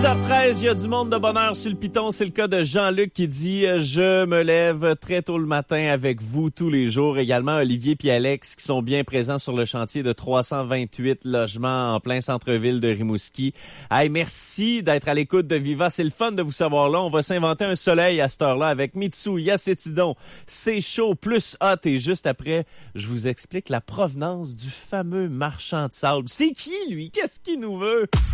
6h13, il y a du monde de bonheur sur le piton. C'est le cas de Jean-Luc qui dit « Je me lève très tôt le matin avec vous tous les jours. » Également Olivier et Alex qui sont bien présents sur le chantier de 328 logements en plein centre-ville de Rimouski. Hey, merci d'être à l'écoute de Viva. C'est le fun de vous savoir là. On va s'inventer un soleil à cette heure-là avec Mitsou, Yacétidon. C'est chaud, plus hot. Et juste après, je vous explique la provenance du fameux marchand de sable. C'est qui, lui? Qu'est-ce qu'il nous veut?